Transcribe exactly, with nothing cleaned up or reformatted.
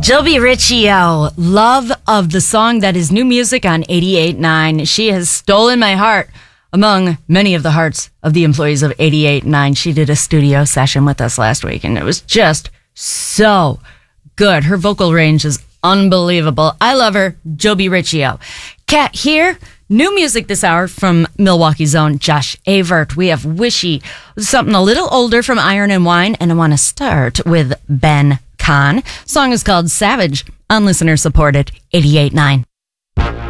Joby Riccio, love of the song that is new music on eighty-eight point nine. She has stolen my heart among many of the hearts of the employees of eighty-eight point nine. She did a studio session with us last week, and it was just so good. Her vocal range is unbelievable. I love her, Joby Riccio. Kat here. New music this hour from Milwaukee's own Josh Avert. We have Wishy, something a little older from Iron and Wine, and I want to start with Ben Kahn. Song is called Savage on listener supported eighty-eight point nine.